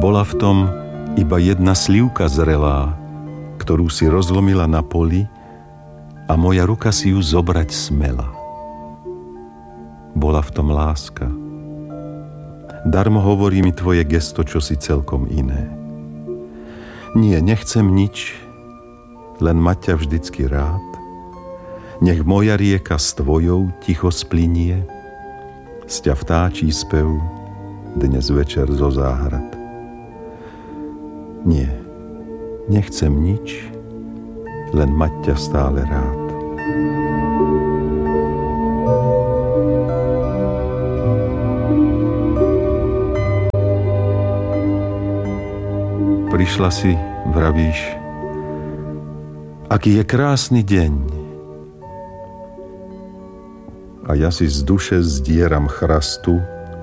Bola v tom iba jedna slivka zrelá, ktorú si rozlomila na poli a moja ruka si ju zobrať smela. Bola v tom láska. Darmo hovorí mi tvoje gesto čosi celkom iné. Nie, nechcem nič, len mať ťa vždycky rád. Nech moja rieka s tvojou ticho splinie, sťa vtáčí spev dnes večer zo záhrad. Nie, nechcem nič, len mať ťa stále rád. Prišla si, vravíš, aký je krásny deň. A ja si z duše zdieram chrastu,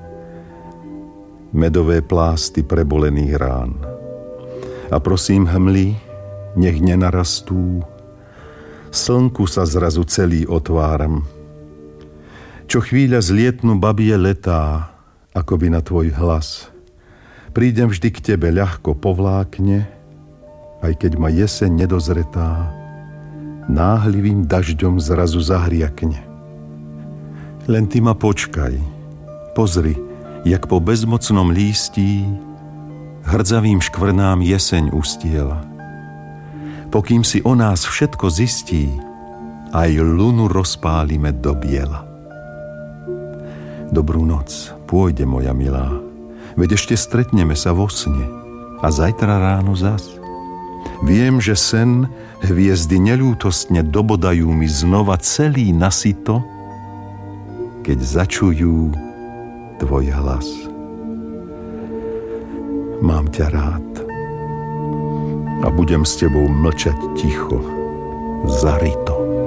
medové plásty prebolených rán. A prosím hmly, nech nenarastú, slnku sa zrazu celý otváram. Čo chvíľa zlietnú babie letá, akoby na tvoj hlas. Prídem vždy k tebe ľahko povlákne, aj keď ma jeseň nedozretá, náhlivým dažďom zrazu zahriakne. Len ty ma počkaj, pozri, jak po bezmocnom lístí hrdzavým škvrnám jeseň ustiela. Pokým si o nás všetko zistí, aj lunu rozpálime do biela. Dobrú noc, pôjde moja milá, veď ešte stretneme sa vo sne a zajtra ráno zas. Viem, že sen hviezdy neľútostne dobodajú mi znova celý nasyto, keď začujú tvoj hlas. Mám ťa rád a budem s tebou mlčať ticho, zarito.